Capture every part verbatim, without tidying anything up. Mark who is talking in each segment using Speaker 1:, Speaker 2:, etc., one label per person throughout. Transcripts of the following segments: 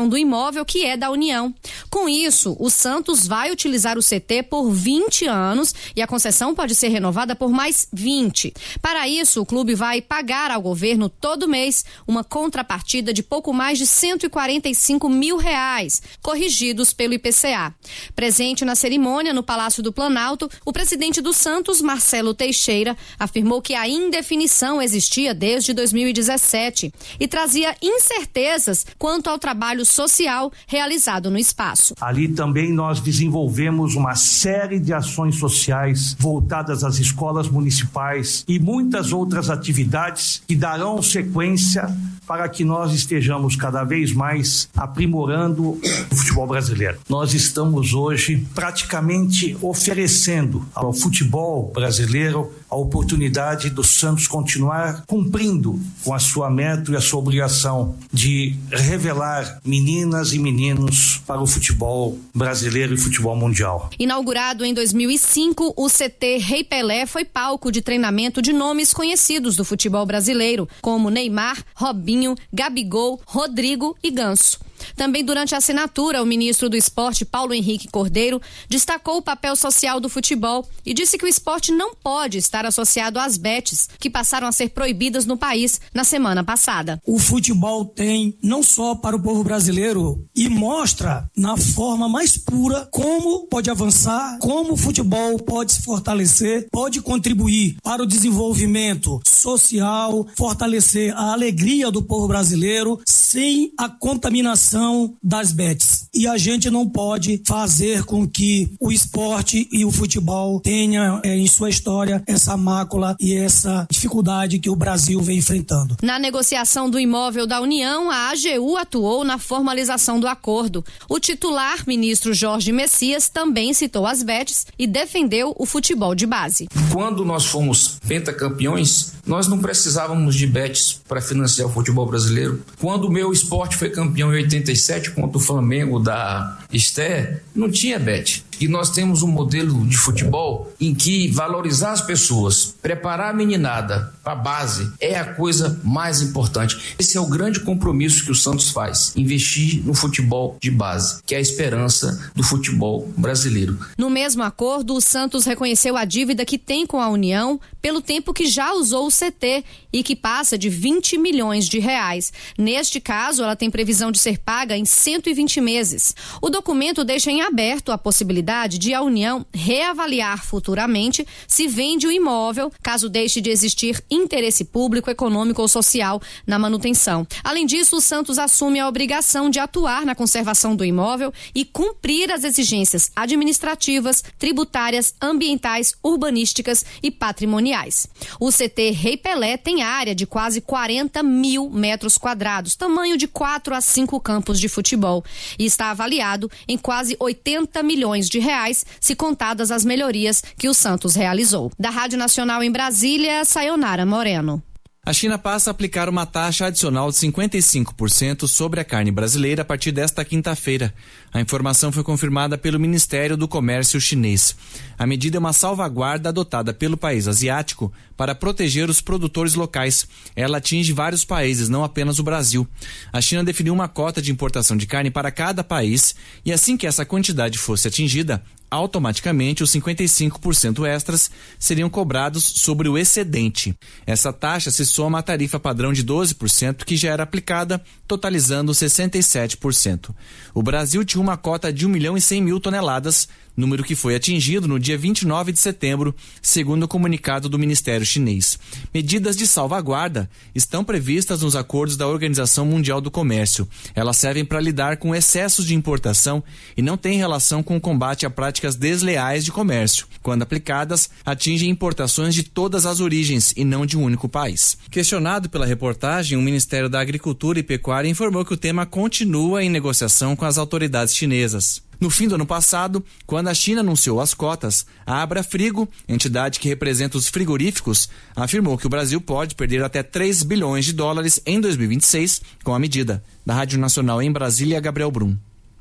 Speaker 1: concessão do imóvel que é da União. Com isso, o Santos vai utilizar o C T por vinte anos e a concessão pode ser renovada por mais vinte. Para isso, o clube vai pagar ao governo todo mês uma contrapartida de pouco mais de cento e quarenta e cinco mil reais, corrigidos pelo I P C A. Presente na cerimônia no Palácio do Planalto, o presidente do Santos, Marcelo Teixeira, afirmou que a indefinição existia desde dois mil e dezessete e trazia incertezas quanto ao trabalho social realizado no espaço.
Speaker 2: Ali também nós desenvolvemos uma série de ações sociais voltadas às escolas municipais e muitas outras atividades que darão sequência para que nós estejamos cada vez mais aprimorando o futebol brasileiro. Nós estamos hoje praticamente oferecendo ao futebol brasileiro a oportunidade do Santos continuar cumprindo com a sua meta e a sua obrigação de revelar meninas e meninos para o futebol brasileiro e futebol mundial.
Speaker 1: Inaugurado em dois mil e cinco, o C T Rei Pelé foi palco de treinamento de nomes conhecidos do futebol brasileiro, como Neymar, Robinho, Gabigol, Rodrigo e Ganso. Também durante a assinatura, o ministro do Esporte, Paulo Henrique Cordeiro, destacou o papel social do futebol e disse que o esporte não pode estar associado às betes, que passaram a ser proibidas no país na semana passada.
Speaker 3: O futebol tem, não só para o povo brasileiro, e mostra na forma mais pura como pode avançar, como o futebol pode se fortalecer, pode contribuir para o desenvolvimento social, fortalecer a alegria do povo brasileiro sem a contaminação das betes. E a gente não pode fazer com que o esporte e o futebol tenha é, em sua história essa mácula e essa dificuldade que o Brasil vem enfrentando.
Speaker 1: Na negociação do imóvel da União, a A G U atuou na formalização do acordo. O titular, ministro Jorge Messias, também citou as betes e defendeu o futebol de base.
Speaker 4: Quando nós fomos pentacampeões, nós não precisávamos de betes para financiar o futebol brasileiro. Quando o meu esporte foi campeão em oitenta e sete contra o Flamengo da Esté, não tinha bet. E nós temos um modelo de futebol em que valorizar as pessoas, preparar a meninada para a base é a coisa mais importante. Esse é o grande compromisso que o Santos faz, investir no futebol de base, que é a esperança do futebol brasileiro.
Speaker 1: No mesmo acordo, o Santos reconheceu a dívida que tem com a União pelo tempo que já usou o C T e que passa de vinte milhões de reais. Neste caso, ela tem previsão de ser paga em cento e vinte meses. O documento deixa em aberto a possibilidade de a União reavaliar futuramente se vende o imóvel, caso deixe de existir interesse público, econômico ou social na manutenção. Além disso, o Santos assume a obrigação de atuar na conservação do imóvel e cumprir as exigências administrativas, tributárias, ambientais, urbanísticas e patrimoniais. O C T Rei Pelé tem área de quase quarenta mil metros quadrados, tamanho de quatro a cinco campos de futebol, e está avaliado em quase oitenta milhões de reais, se contadas as melhorias que o Santos realizou. Da Rádio Nacional em Brasília, Sayonara Moreno.
Speaker 5: A China passa a aplicar uma taxa adicional de cinquenta e cinco por cento sobre a carne brasileira a partir desta quinta-feira. A informação foi confirmada pelo Ministério do Comércio chinês. A medida é uma salvaguarda adotada pelo país asiático para proteger os produtores locais. Ela atinge vários países, não apenas o Brasil. A China definiu uma cota de importação de carne para cada país e assim que essa quantidade fosse atingida, automaticamente os cinquenta e cinco por cento extras seriam cobrados sobre o excedente. Essa taxa se soma à tarifa padrão de doze por cento que já era aplicada, totalizando sessenta e sete por cento. O Brasil tinha uma cota de um milhão e cem mil toneladas, número que foi atingido no dia vinte e nove de setembro, segundo o comunicado do Ministério chinês. Medidas de salvaguarda estão previstas nos acordos da Organização Mundial do Comércio. Elas servem para lidar com excessos de importação e não têm relação com o combate a práticas desleais de comércio. Quando aplicadas, atingem importações de todas as origens e não de um único país. Questionado pela reportagem, o Ministério da Agricultura e Pecuária informou que o tema continua em negociação com as autoridades chinesas. No fim do ano passado, quando a China anunciou as cotas, a Abrafrigo, entidade que representa os frigoríficos, afirmou que o Brasil pode perder até três bilhões de dólares em dois mil e vinte e seis com a medida. Da Rádio Nacional em Brasília, Gabriel Brum.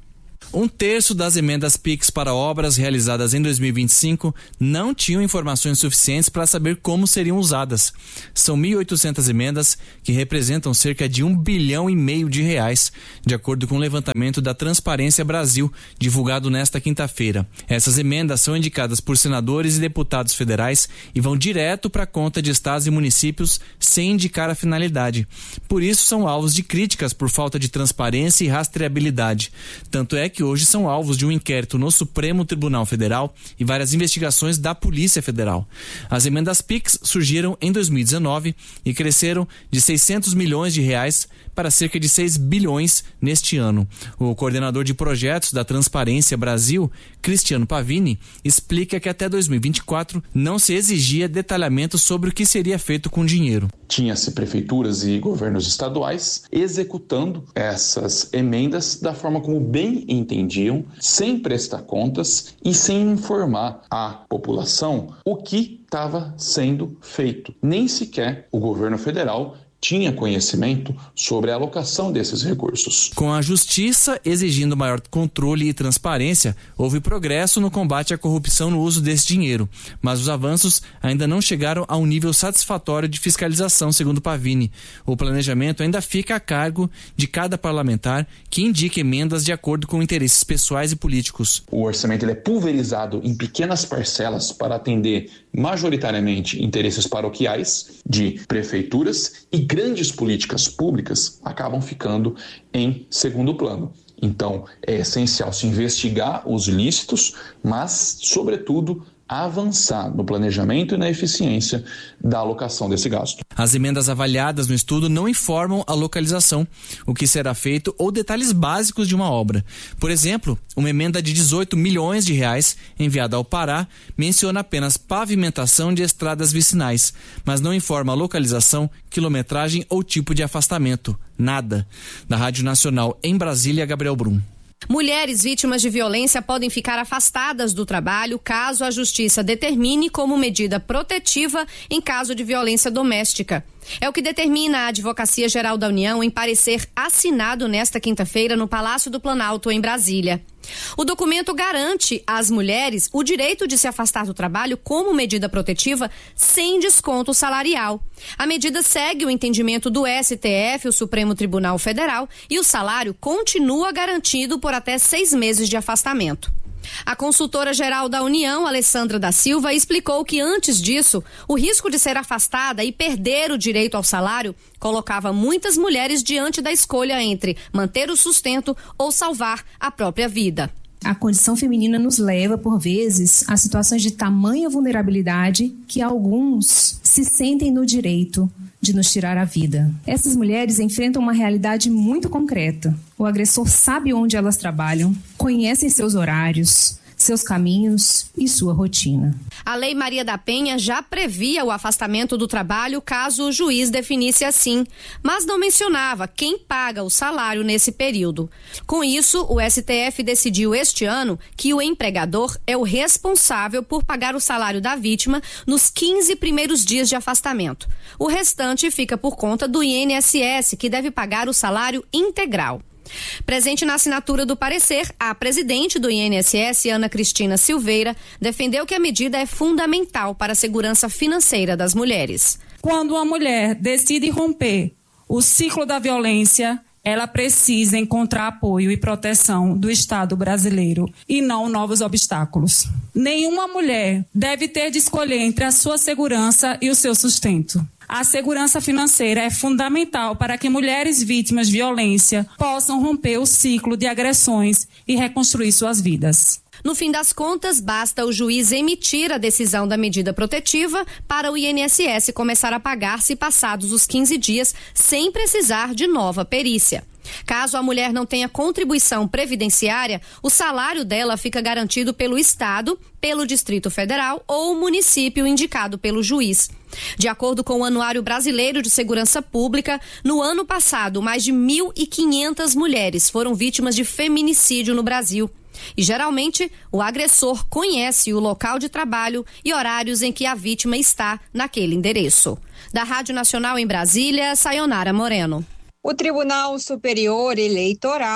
Speaker 5: Um terço das emendas Pix para obras realizadas em dois mil e vinte e cinco não tinham informações suficientes para saber como seriam usadas. São mil e oitocentas emendas que representam cerca de um bilhão e meio de reais, de acordo com o levantamento da Transparência Brasil, divulgado nesta quinta-feira. Essas emendas são indicadas por senadores e deputados federais e vão direto para a conta de estados e municípios sem indicar a finalidade. Por isso são alvos de críticas por falta de transparência e rastreabilidade. Tanto é que hoje são alvos de um inquérito no Supremo Tribunal Federal e várias investigações da Polícia Federal. As emendas Pix surgiram em dois mil e dezenove e cresceram de seiscentos milhões de reais para cerca de seis bilhões neste ano. O coordenador de projetos da Transparência Brasil, Cristiano Pavini, explica que até dois mil e vinte e quatro não se exigia detalhamento sobre o que seria feito com o dinheiro.
Speaker 6: Tinha-se prefeituras e governos estaduais executando essas emendas da forma como bem entendiam, sem prestar contas e sem informar a população o que estava sendo feito. Nem sequer o governo federal tinha conhecimento sobre a alocação desses recursos.
Speaker 5: Com a justiça exigindo maior controle e transparência, houve progresso no combate à corrupção no uso desse dinheiro, mas os avanços ainda não chegaram a um nível satisfatório de fiscalização, segundo Pavini. O planejamento ainda fica a cargo de cada parlamentar, que indica emendas de acordo com interesses pessoais e políticos.
Speaker 6: O orçamento ele é pulverizado em pequenas parcelas para atender majoritariamente interesses paroquiais de prefeituras e grandes políticas públicas acabam ficando em segundo plano. Então, é essencial se investigar os ilícitos, mas, sobretudo, avançar no planejamento e na eficiência da alocação desse gasto.
Speaker 5: As emendas avaliadas no estudo não informam a localização, o que será feito ou detalhes básicos de uma obra. Por exemplo, uma emenda de dezoito milhões de reais enviada ao Pará menciona apenas pavimentação de estradas vicinais, mas não informa a localização, quilometragem ou tipo de afastamento. Nada. Da Rádio Nacional em Brasília, Gabriel Brum.
Speaker 1: Mulheres vítimas de violência podem ficar afastadas do trabalho caso a justiça determine como medida protetiva em caso de violência doméstica. É o que determina a Advocacia Geral da União em parecer assinado nesta quinta-feira no Palácio do Planalto, em Brasília. O documento garante às mulheres o direito de se afastar do trabalho como medida protetiva sem desconto salarial. A medida segue o entendimento do S T F, o Supremo Tribunal Federal, e o salário continua garantido por até seis meses de afastamento. A consultora-geral da União, Alessandra da Silva, explicou que antes disso, o risco de ser afastada e perder o direito ao salário colocava muitas mulheres diante da escolha entre manter o sustento ou salvar a própria vida.
Speaker 7: A condição feminina nos leva, por vezes, a situações de tamanha vulnerabilidade que alguns se sentem no direito de nos tirar a vida. Essas mulheres enfrentam uma realidade muito concreta. O agressor sabe onde elas trabalham, conhecem seus horários, seus caminhos e sua rotina.
Speaker 1: A Lei Maria da Penha já previa o afastamento do trabalho caso o juiz definisse assim, mas não mencionava quem paga o salário nesse período. Com isso, o S T F decidiu este ano que o empregador é o responsável por pagar o salário da vítima nos quinze primeiros dias de afastamento. O restante fica por conta do I N S S, que deve pagar o salário integral. Presente na assinatura do parecer, a presidente do I N S S, Ana Cristina Silveira, defendeu que a medida é fundamental para a segurança financeira das mulheres.
Speaker 8: Quando uma mulher decide romper o ciclo da violência, ela precisa encontrar apoio e proteção do Estado brasileiro e não novos obstáculos. Nenhuma mulher deve ter de escolher entre a sua segurança e o seu sustento. A segurança financeira é fundamental para que mulheres vítimas de violência possam romper o ciclo de agressões e reconstruir suas vidas.
Speaker 1: No fim das contas, basta o juiz emitir a decisão da medida protetiva para o I N S S começar a pagar-se passados os quinze dias, sem precisar de nova perícia. Caso a mulher não tenha contribuição previdenciária, o salário dela fica garantido pelo Estado, pelo Distrito Federal ou município indicado pelo juiz. De acordo com o Anuário Brasileiro de Segurança Pública, no ano passado, mais de mil e quinhentas mulheres foram vítimas de feminicídio no Brasil. E, geralmente, o agressor conhece o local de trabalho e horários em que a vítima está naquele endereço. Da Rádio Nacional em Brasília, Sayonara Moreno.
Speaker 9: O Tribunal Superior Eleitoral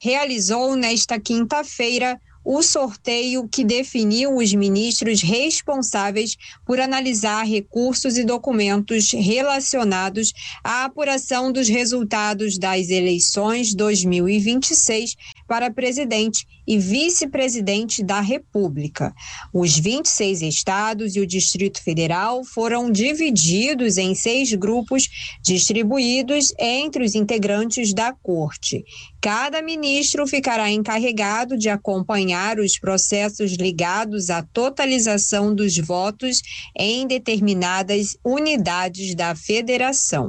Speaker 9: realizou nesta quinta-feira o sorteio que definiu os ministros responsáveis por analisar recursos e documentos relacionados à apuração dos resultados das eleições dois mil e vinte e seis para presidente e vice-presidente da República. Os vinte e seis estados e o Distrito Federal foram divididos em seis grupos distribuídos entre os integrantes da Corte. Cada ministro ficará encarregado de acompanhar os processos ligados à totalização dos votos em determinadas unidades da federação.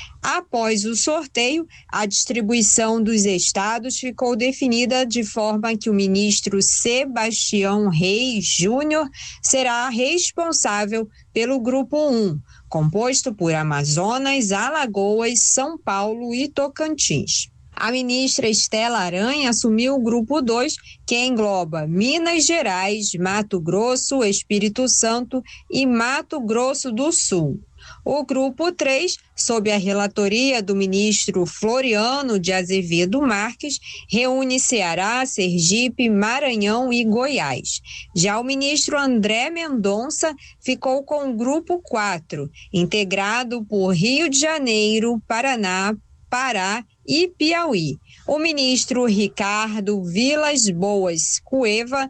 Speaker 9: Após o sorteio, a distribuição dos estados ficou definida de forma que o ministro Sebastião Reis Júnior será responsável pelo Grupo um, composto por Amazonas, Alagoas, São Paulo e Tocantins. A ministra Estela Aranha assumiu o Grupo dois, que engloba Minas Gerais, Mato Grosso, Espírito Santo e Mato Grosso do Sul. O Grupo três, sob a relatoria do ministro Floriano de Azevedo Marques, reúne Ceará, Sergipe, Maranhão e Goiás. Já o ministro André Mendonça ficou com o Grupo quatro, integrado por Rio de Janeiro, Paraná, Pará e Piauí. O ministro Ricardo Vilas Boas Cueva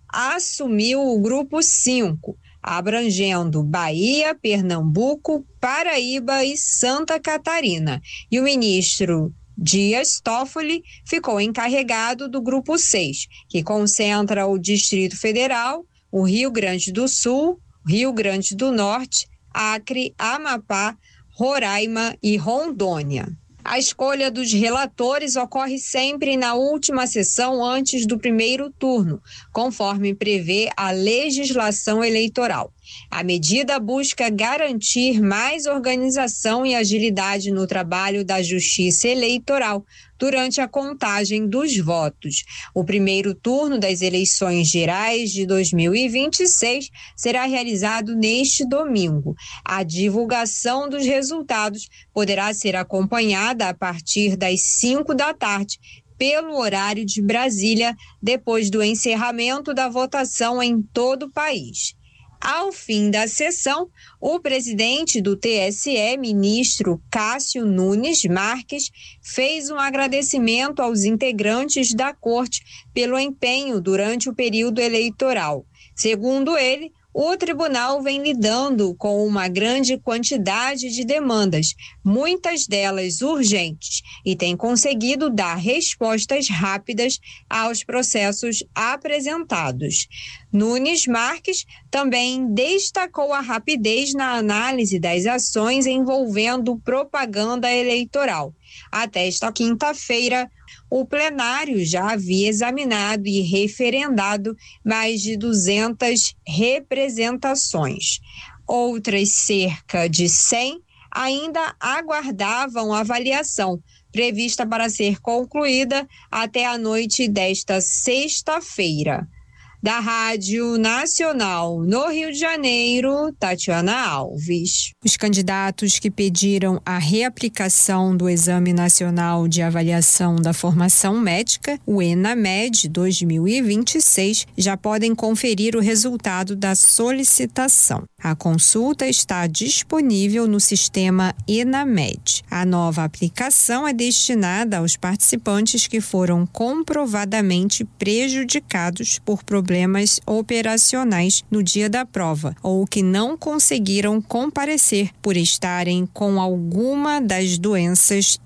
Speaker 9: assumiu o Grupo cinco, abrangendo Bahia, Pernambuco, Paraíba e Santa Catarina. E o ministro Dias Toffoli ficou encarregado do Grupo seis, que concentra o Distrito Federal, o Rio Grande do Sul, Rio Grande do Norte, Acre, Amapá, Roraima e Rondônia. A escolha dos relatores ocorre sempre na última sessão antes do primeiro turno, conforme prevê a legislação eleitoral. A medida busca garantir mais organização e agilidade no trabalho da Justiça Eleitoral durante a contagem dos votos. O primeiro turno das eleições gerais de dois mil e vinte e seis será realizado neste domingo. A divulgação dos resultados poderá ser acompanhada a partir das cinco da tarde, pelo horário de Brasília, depois do encerramento da votação em todo o país. Ao fim da sessão, o presidente do T S E, ministro Cássio Nunes Marques, fez um agradecimento aos integrantes da Corte pelo empenho durante o período eleitoral. Segundo ele, o tribunal vem lidando com uma grande quantidade de demandas, muitas delas urgentes, e tem conseguido dar respostas rápidas aos processos apresentados. Nunes Marques também destacou a rapidez na análise das ações envolvendo propaganda eleitoral. Até esta quinta-feira, o plenário já havia examinado e referendado mais de duzentas representações. Outras cerca de cem ainda aguardavam avaliação, prevista para ser concluída até a noite desta sexta-feira. Da Rádio Nacional no Rio de Janeiro, Tatiana Alves. Os candidatos que pediram a reaplicação do Exame Nacional de Avaliação da Formação Médica, o ENAMED dois mil e vinte e seis, já podem conferir o resultado da solicitação. A consulta está disponível no sistema ENAMED. A nova aplicação é destinada aos participantes que foram comprovadamente prejudicados por problemas problemas operacionais no dia da prova ou que não conseguiram comparecer por estarem com alguma das doenças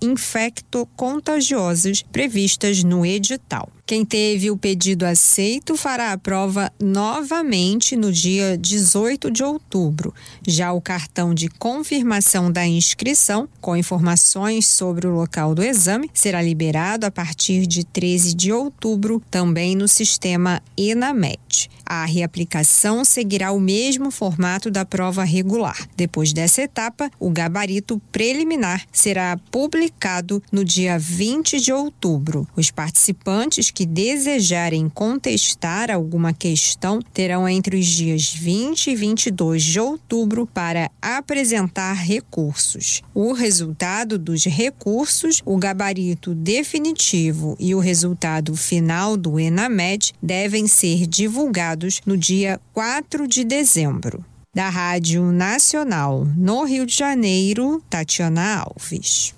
Speaker 9: infecto-contagiosas previstas no edital. Quem teve o pedido aceito fará a prova novamente no dia dezoito de outubro. Já o cartão de confirmação da inscrição, com informações sobre o local do exame, será liberado a partir de treze de outubro, também no sistema ENAMED. A reaplicação seguirá o mesmo formato da prova regular. Depois dessa etapa, o gabarito preliminar será publicado no dia vinte de outubro. Os participantes que que desejarem contestar alguma questão terão entre os dias vinte e vinte e dois de outubro para apresentar recursos. O resultado dos recursos, o gabarito definitivo e o resultado final do ENAMED devem ser divulgados no dia quatro de dezembro. Da Rádio Nacional, no Rio de Janeiro, Tatiana Alves.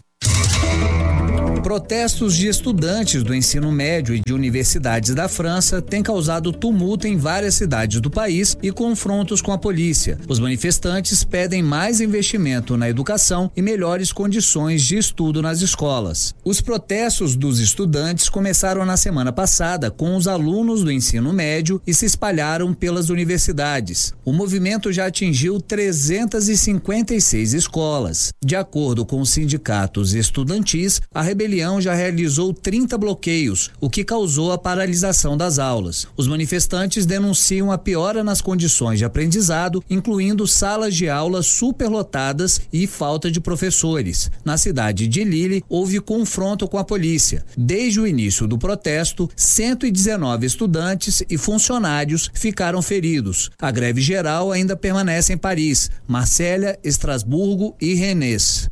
Speaker 10: Protestos de estudantes do ensino médio e de universidades da França têm causado tumulto em várias cidades do país e confrontos com a polícia. Os manifestantes pedem mais investimento na educação e melhores condições de estudo nas escolas. Os protestos dos estudantes começaram na semana passada com os alunos do ensino médio e se espalharam pelas universidades. O movimento já atingiu trezentas e cinquenta e seis escolas. De acordo com os sindicatos estudantis, a rebelião já realizou trinta bloqueios, o que causou a paralisação das aulas. Os manifestantes denunciam a piora nas condições de aprendizado, incluindo salas de aula superlotadas e falta de professores. Na cidade de Lille, houve confronto com a polícia. Desde o início do protesto, cento e dezenove estudantes e funcionários ficaram feridos. A greve geral ainda permanece em Paris, Marsella, Estrasburgo e Rennes.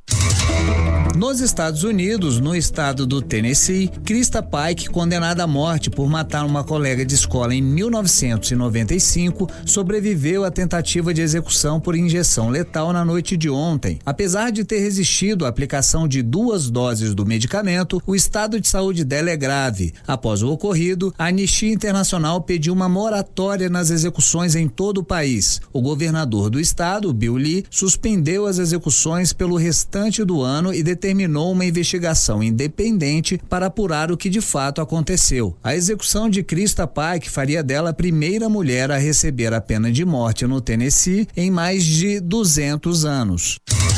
Speaker 10: Nos Estados Unidos, no estado do Tennessee, Krista Pike, condenada à morte por matar uma colega de escola em mil novecentos e noventa e cinco, sobreviveu à tentativa de execução por injeção letal na noite de ontem. Apesar de ter resistido à aplicação de duas doses do medicamento, o estado de saúde dela é grave. Após o ocorrido, a Anistia Internacional pediu uma moratória nas execuções em todo o país. O governador do estado, Bill Lee, suspendeu as execuções pelo restante do ano e determinou uma investigação independente para apurar o que de fato aconteceu. A execução de Krista Pike faria dela a primeira mulher a receber a pena de morte no Tennessee em mais de duzentos anos.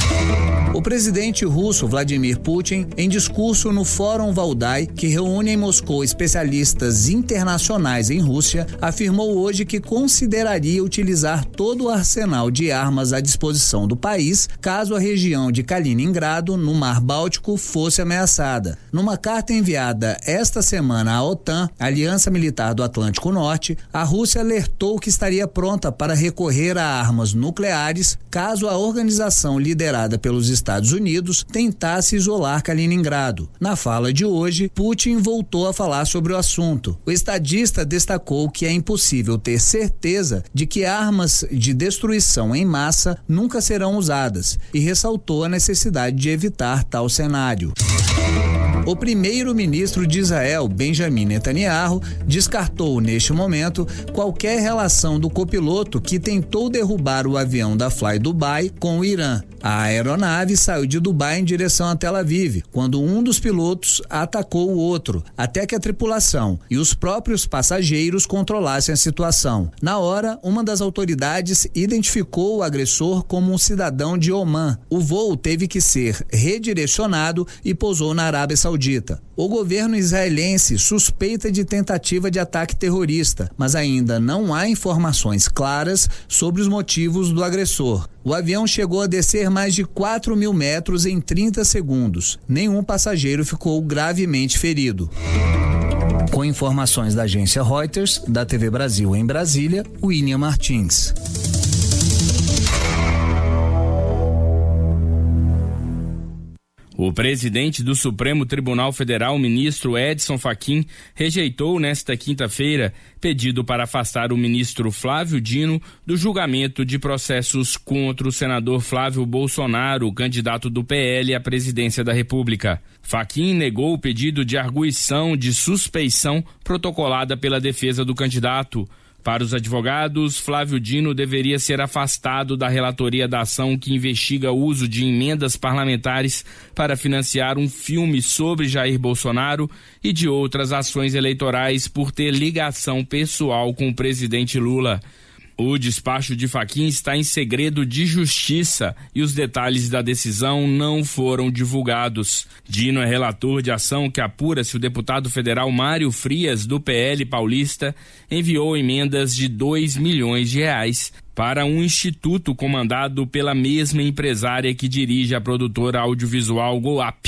Speaker 10: O presidente russo Vladimir Putin, em discurso no Fórum Valdai, que reúne em Moscou especialistas internacionais em Rússia, afirmou hoje que consideraria utilizar todo o arsenal de armas à disposição do país caso a região de Kaliningrado, no Mar Báltico, fosse ameaçada. Numa carta enviada esta semana à OTAN, Aliança Militar do Atlântico Norte, a Rússia alertou que estaria pronta para recorrer a armas nucleares caso a organização liderada pelos Estados Unidos tentasse isolar Kaliningrado. Na fala de hoje, Putin voltou a falar sobre o assunto. O estadista destacou que é impossível ter certeza de que armas de destruição em massa nunca serão usadas e ressaltou a necessidade de evitar tal cenário. O primeiro-ministro de Israel, Benjamin Netanyahu, descartou neste momento qualquer relação do copiloto que tentou derrubar o avião da Fly Dubai com o Irã. A aeronave saiu de Dubai em direção a Tel Aviv, quando um dos pilotos atacou o outro, até que a tripulação e os próprios passageiros controlassem a situação. Na hora, uma das autoridades identificou o agressor como um cidadão de Omã. O voo teve que ser redirecionado e pousou na Arábia Saudita. O governo israelense suspeita de tentativa de ataque terrorista, mas ainda não há informações claras sobre os motivos do agressor. O avião chegou a descer mais de quatro mil metros em trinta segundos. Nenhum passageiro ficou gravemente ferido. Com informações da agência Reuters, da T V Brasil em Brasília, William Martins.
Speaker 11: O presidente do Supremo Tribunal Federal, ministro Edson Fachin, rejeitou nesta quinta-feira pedido para afastar o ministro Flávio Dino do julgamento de processos contra o senador Flávio Bolsonaro, candidato do P L à presidência da República. Fachin negou o pedido de arguição de suspeição protocolada pela defesa do candidato. Para os advogados, Flávio Dino deveria ser afastado da relatoria da ação que investiga o uso de emendas parlamentares para financiar um filme sobre Jair Bolsonaro e de outras ações eleitorais por ter ligação pessoal com o presidente Lula. O despacho de Fachin está em segredo de justiça e os detalhes da decisão não foram divulgados. Dino é relator de ação que apura se o deputado federal Mário Frias, do P L paulista, enviou emendas de dois milhões de reais para um instituto comandado pela mesma empresária que dirige a produtora audiovisual Goap,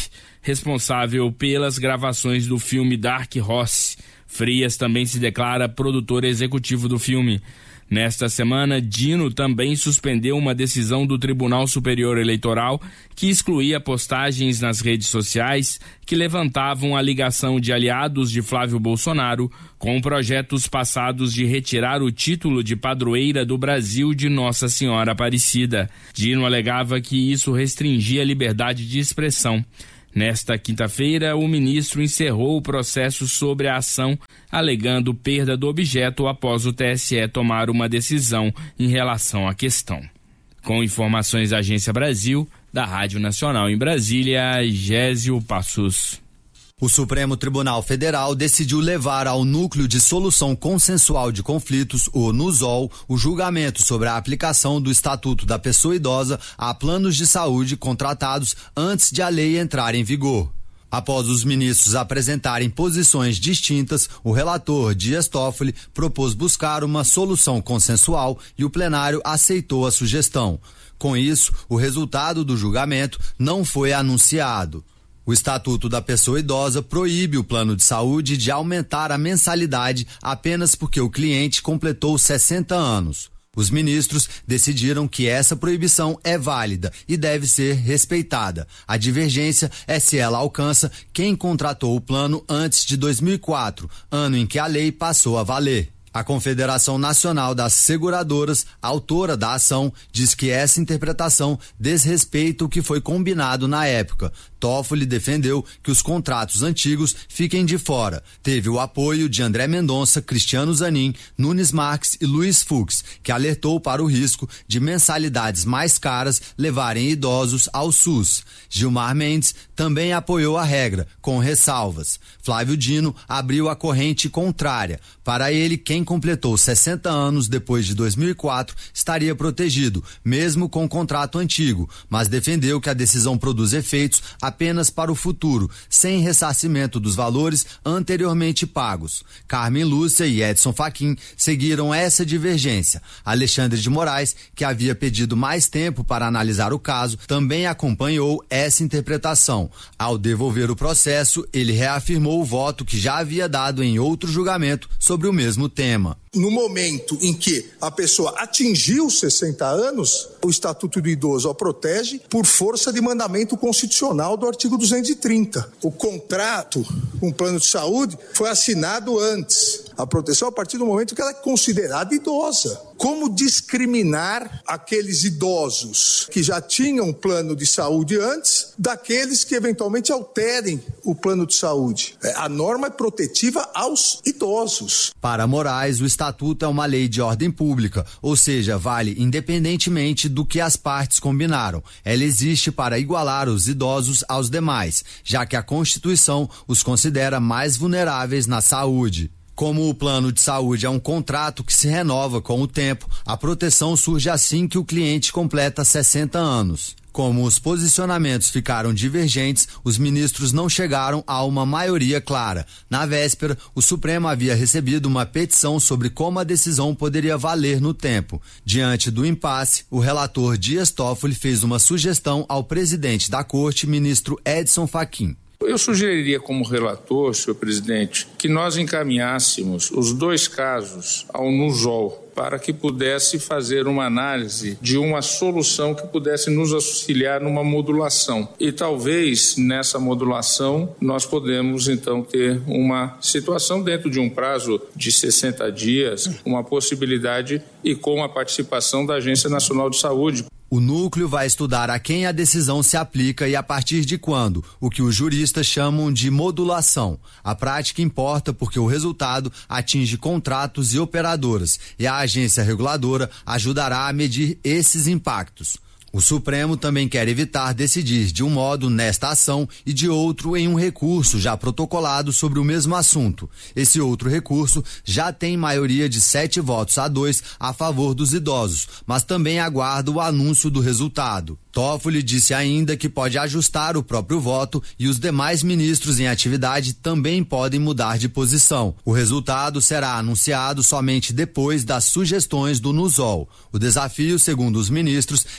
Speaker 11: responsável pelas gravações do filme Dark Horse. Frias também se declara produtor executivo do filme. Nesta semana, Dino também suspendeu uma decisão do Tribunal Superior Eleitoral que excluía postagens nas redes sociais que levantavam a ligação de aliados de Flávio Bolsonaro com projetos passados de retirar o título de padroeira do Brasil de Nossa Senhora Aparecida. Dino alegava que isso restringia a liberdade de expressão. Nesta quinta-feira, o ministro encerrou o processo sobre a ação, alegando perda do objeto após o T S E tomar uma decisão em relação à questão. Com informações da Agência Brasil, da Rádio Nacional em Brasília, Gésio Passos.
Speaker 12: O Supremo Tribunal Federal decidiu levar ao Núcleo de Solução Consensual de Conflitos, o NUSOL, o julgamento sobre a aplicação do Estatuto da Pessoa Idosa a planos de saúde contratados antes de a lei entrar em vigor. Após os ministros apresentarem posições distintas, o relator Dias Toffoli propôs buscar uma solução consensual e o plenário aceitou a sugestão. Com isso, o resultado do julgamento não foi anunciado. O Estatuto da Pessoa Idosa proíbe o plano de saúde de aumentar a mensalidade apenas porque o cliente completou sessenta anos. Os ministros decidiram que essa proibição é válida e deve ser respeitada. A divergência é se ela alcança quem contratou o plano antes de dois mil e quatro, ano em que a lei passou a valer. A Confederação Nacional das Seguradoras, autora da ação, diz que essa interpretação desrespeita o que foi combinado na época. Toffoli defendeu que os contratos antigos fiquem de fora. Teve o apoio de André Mendonça, Cristiano Zanin, Nunes Marques e Luiz Fux, que alertou para o risco de mensalidades mais caras levarem idosos ao SUS. Gilmar Mendes também apoiou a regra, com ressalvas. Flávio Dino abriu a corrente contrária. Para ele, quem completou sessenta anos depois de dois mil e quatro estaria protegido, mesmo com o contrato antigo, mas defendeu que a decisão produz efeitos apenas para o futuro, sem ressarcimento dos valores anteriormente pagos. Carmen Lúcia e Edson Fachin seguiram essa divergência. Alexandre de Moraes, que havia pedido mais tempo para analisar o caso, também acompanhou essa interpretação. Ao devolver o processo, ele reafirmou o voto que já havia dado em outro julgamento sobre o mesmo tema.
Speaker 13: No momento em que a pessoa atingiu sessenta anos, o Estatuto do Idoso a protege por força de mandamento constitucional do artigo duzentos e trinta. O contrato com o plano de saúde foi assinado antes. A proteção a partir do momento que ela é considerada idosa. Como discriminar aqueles idosos que já tinham plano de saúde antes daqueles que eventualmente alterem o plano de saúde? A norma é protetiva aos idosos.
Speaker 12: Para Moraes, o Estatuto é uma lei de ordem pública, ou seja, vale independentemente do que as partes combinaram. Ela existe para igualar os idosos aos demais, já que a Constituição os considera mais vulneráveis na saúde. Como o plano de saúde é um contrato que se renova com o tempo, a proteção surge assim que o cliente completa sessenta anos. Como os posicionamentos ficaram divergentes, os ministros não chegaram a uma maioria clara. Na véspera, o Supremo havia recebido uma petição sobre como a decisão poderia valer no tempo. Diante do impasse, o relator Dias Toffoli fez uma sugestão ao presidente da Corte, ministro Edson Fachin.
Speaker 14: Eu sugeriria como relator, senhor presidente, que nós encaminhássemos os dois casos ao NUSOL para que pudesse fazer uma análise de uma solução que pudesse nos auxiliar numa modulação. E talvez nessa modulação nós podemos então ter uma situação dentro de um prazo de sessenta dias, uma possibilidade e com a participação da Agência Nacional de Saúde.
Speaker 12: O núcleo vai estudar a quem a decisão se aplica e a partir de quando, o que os juristas chamam de modulação. A prática importa porque o resultado atinge contratos e operadoras, e a agência reguladora ajudará a medir esses impactos. O Supremo também quer evitar decidir de um modo nesta ação e de outro em um recurso já protocolado sobre o mesmo assunto. Esse outro recurso já tem maioria de sete votos a dois a favor dos idosos, mas também aguarda o anúncio do resultado. Toffoli disse ainda que pode ajustar o próprio voto e os demais ministros em atividade também podem mudar de posição. O resultado será anunciado somente depois das sugestões do NUSOL. O desafio, segundo os ministros, é preservar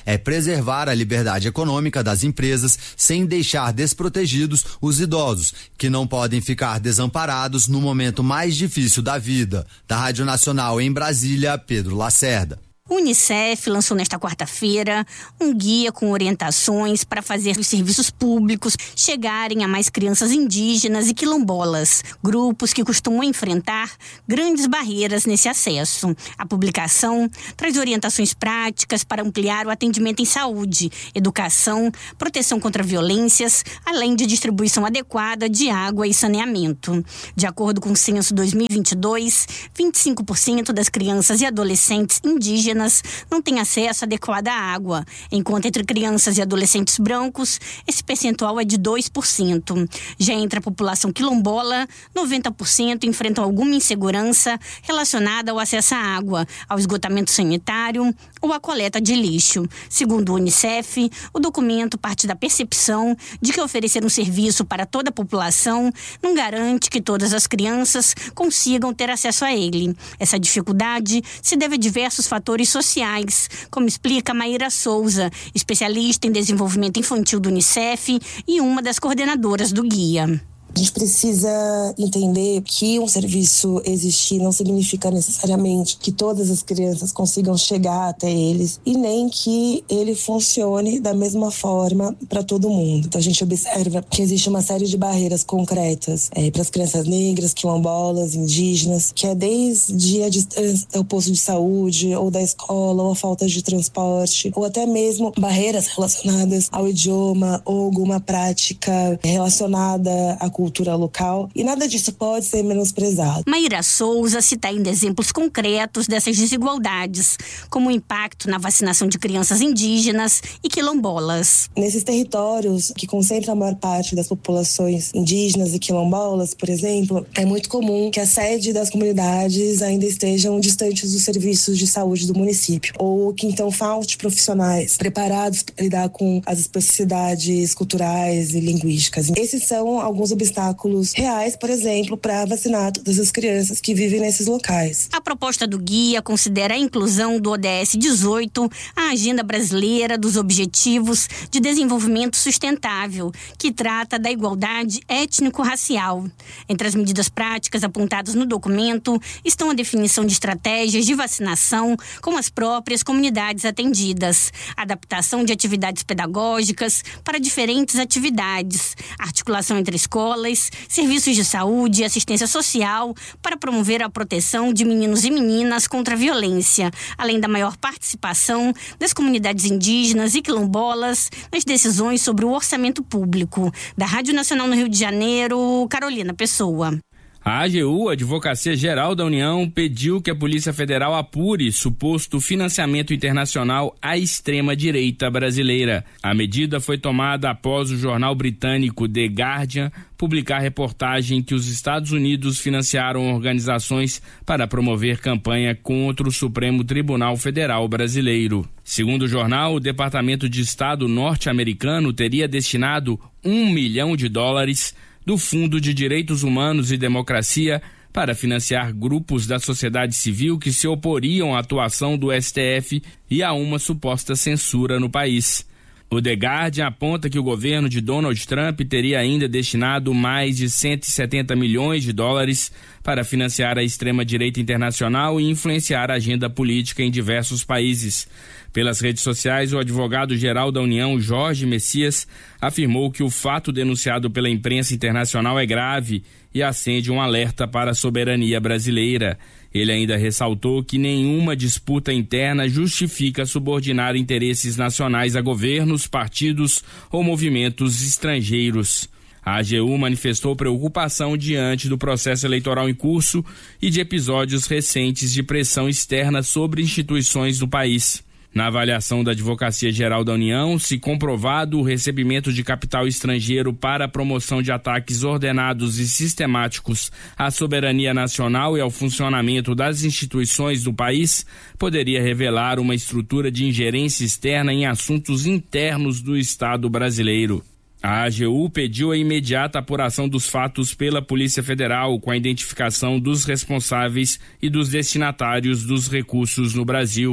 Speaker 12: preservar a liberdade econômica das empresas sem deixar desprotegidos os idosos, que não podem ficar desamparados no momento mais difícil da vida. Da Rádio Nacional em Brasília, Pedro Lacerda.
Speaker 15: O Unicef lançou nesta quarta-feira um guia com orientações para fazer os serviços públicos chegarem a mais crianças indígenas e quilombolas, grupos que costumam enfrentar grandes barreiras nesse acesso. A publicação traz orientações práticas para ampliar o atendimento em saúde, educação, proteção contra violências, além de distribuição adequada de água e saneamento. De acordo com o censo dois mil e vinte e dois, vinte e cinco por cento das crianças e adolescentes indígenas não têm acesso adequado à água, enquanto entre crianças e adolescentes brancos, esse percentual é de dois por cento. Já entre a população quilombola, noventa por cento enfrentam alguma insegurança relacionada ao acesso à água, ao esgotamento sanitário ou à coleta de lixo. Segundo o Unicef, o documento parte da percepção de que oferecer um serviço para toda a população não garante que todas as crianças consigam ter acesso a ele. Essa dificuldade se deve a diversos fatores sociais, como explica Maíra Souza, especialista em desenvolvimento infantil do Unicef e uma das coordenadoras do guia.
Speaker 16: A gente precisa entender que um serviço existir não significa necessariamente que todas as crianças consigam chegar até eles e nem que ele funcione da mesma forma para todo mundo. Então a gente observa que existe uma série de barreiras concretas é, para as crianças negras, quilombolas, indígenas, que é desde a distância ao posto de saúde ou da escola ou a falta de transporte ou até mesmo barreiras relacionadas ao idioma ou alguma prática relacionada à cultura local, e nada disso pode ser menosprezado.
Speaker 15: Maíra Souza cita ainda exemplos concretos dessas desigualdades, como o impacto na vacinação de crianças indígenas e quilombolas.
Speaker 16: Nesses territórios que concentram a maior parte das populações indígenas e quilombolas, por exemplo, é muito comum que a sede das comunidades ainda estejam distantes dos serviços de saúde do município, ou que então falte profissionais preparados para lidar com as especificidades culturais e linguísticas. Esses são alguns obstáculos reais, por exemplo, para vacinar todas as crianças que vivem nesses locais.
Speaker 15: A proposta do guia considera a inclusão do O D S dezoito à Agenda Brasileira dos Objetivos de Desenvolvimento Sustentável, que trata da igualdade étnico-racial. Entre as medidas práticas apontadas no documento estão a definição de estratégias de vacinação com as próprias comunidades atendidas, adaptação de atividades pedagógicas para diferentes atividades, articulação entre escolas, serviços de saúde e assistência social para promover a proteção de meninos e meninas contra a violência, além da maior participação das comunidades indígenas e quilombolas nas decisões sobre o orçamento público. Da Rádio Nacional no Rio de Janeiro, Carolina Pessoa.
Speaker 11: A A G U, Advocacia Geral da União, pediu que a Polícia Federal apure suposto financiamento internacional à extrema-direita brasileira. A medida foi tomada após o jornal britânico The Guardian publicar reportagem que os Estados Unidos financiaram organizações para promover campanha contra o Supremo Tribunal Federal brasileiro. Segundo o jornal, o Departamento de Estado norte-americano teria destinado um milhão de dólares do Fundo de Direitos Humanos e Democracia para financiar grupos da sociedade civil que se oporiam à atuação do S T F e a uma suposta censura no país. O The Guardian aponta que o governo de Donald Trump teria ainda destinado mais de cento e setenta milhões de dólares para financiar a extrema-direita internacional e influenciar a agenda política em diversos países. Pelas redes sociais, o advogado-geral da União, Jorge Messias, afirmou que o fato denunciado pela imprensa internacional é grave e acende um alerta para a soberania brasileira. Ele ainda ressaltou que nenhuma disputa interna justifica subordinar interesses nacionais a governos, partidos ou movimentos estrangeiros. A A G U manifestou preocupação diante do processo eleitoral em curso e de episódios recentes de pressão externa sobre instituições do país. Na avaliação da Advocacia Geral da União, se comprovado o recebimento de capital estrangeiro para a promoção de ataques ordenados e sistemáticos à soberania nacional e ao funcionamento das instituições do país, poderia revelar uma estrutura de ingerência externa em assuntos internos do Estado brasileiro. A A G U pediu a imediata apuração dos fatos pela Polícia Federal, com a identificação dos responsáveis e dos destinatários dos recursos no Brasil.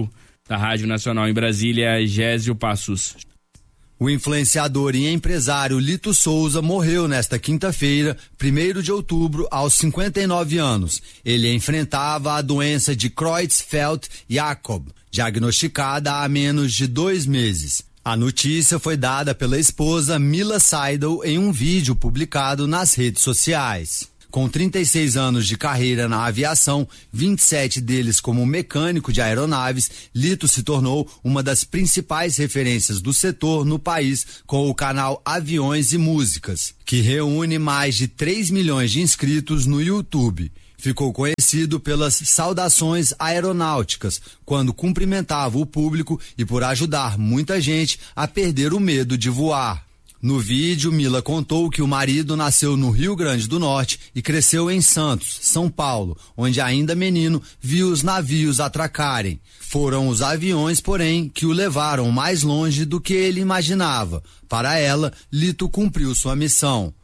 Speaker 11: Da Rádio Nacional em Brasília, Gésio Passos.
Speaker 12: O influenciador e empresário Lito Souza morreu nesta quinta-feira, primeiro de outubro, aos cinquenta e nove anos. Ele enfrentava a doença de Creutzfeldt-Jakob, diagnosticada há menos de dois meses. A notícia foi dada pela esposa Mila Seidel em um vídeo publicado nas redes sociais. Com trinta e seis anos de carreira na aviação, vinte e sete deles como mecânico de aeronaves, Lito se tornou uma das principais referências do setor no país com o canal Aviões e Músicas, que reúne mais de três milhões de inscritos no YouTube. Ficou conhecido pelas saudações aeronáuticas, quando cumprimentava o público e por ajudar muita gente a perder o medo de voar. No vídeo, Mila contou que o marido nasceu no Rio Grande do Norte e cresceu em Santos, São Paulo, onde ainda menino viu os navios atracarem. Foram os aviões, porém, que o levaram mais longe do que ele imaginava. Para ela, Lito cumpriu sua missão.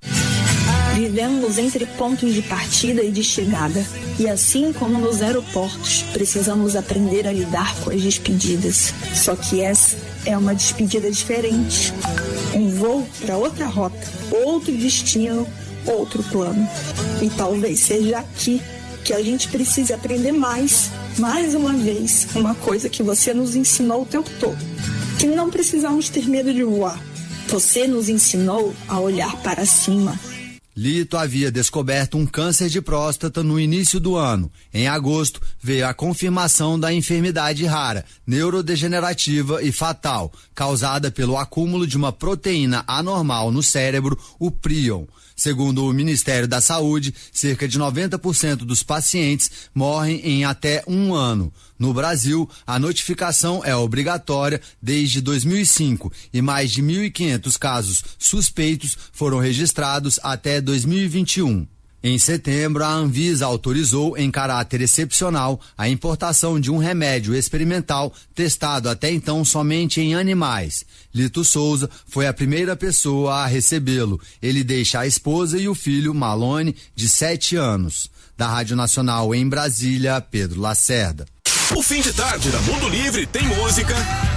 Speaker 17: Vivemos entre pontos de partida e de chegada. E assim como nos aeroportos, precisamos aprender a lidar com as despedidas. Só que essa é uma despedida diferente. Um voo para outra rota, outro destino, outro plano. E talvez seja aqui que a gente precise aprender mais, mais uma vez, uma coisa que você nos ensinou o tempo todo. Que não precisamos ter medo de voar. Você nos ensinou a olhar para cima.
Speaker 12: Lito havia descoberto um câncer de próstata no início do ano. Em agosto, veio a confirmação da enfermidade rara, neurodegenerativa e fatal, causada pelo acúmulo de uma proteína anormal no cérebro, o prion. Segundo o Ministério da Saúde, cerca de noventa por cento dos pacientes morrem em até um ano. No Brasil, a notificação é obrigatória desde dois mil e cinco e mais de mil e quinhentos casos suspeitos foram registrados até dois mil e vinte e um. Em setembro, a Anvisa autorizou, em caráter excepcional, a importação de um remédio experimental testado até então somente em animais. Lito Souza foi a primeira pessoa a recebê-lo. Ele deixa a esposa e o filho, Malone, de sete anos. Da Rádio Nacional em Brasília, Pedro Lacerda.
Speaker 18: O fim de tarde da Mundo Livre tem música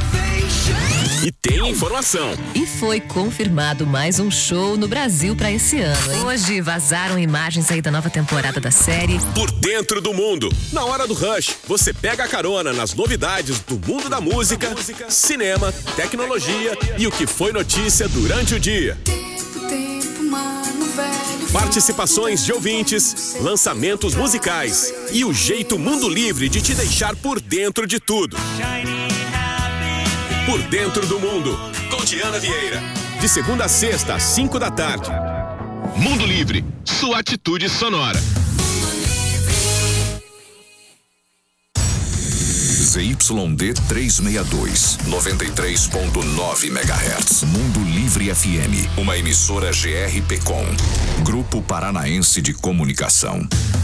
Speaker 18: e tem informação.
Speaker 19: E foi confirmado mais um show no Brasil para esse ano, hein? Hoje vazaram imagens aí da nova temporada da série
Speaker 18: Por Dentro do Mundo. Na hora do Rush, você pega a carona nas novidades do mundo da música, cinema, tecnologia e o que foi notícia durante o dia. Participações de ouvintes, lançamentos musicais e o jeito Mundo Livre de te deixar por dentro de tudo. Por Dentro do Mundo, com Diana Vieira. De segunda a sexta, às cinco da tarde. Mundo Livre, sua atitude sonora.
Speaker 20: Z Y D trezentos e sessenta e dois, noventa e três ponto nove megahertz. Mundo Livre F M, uma emissora G R P com Grupo Paranaense de Comunicação.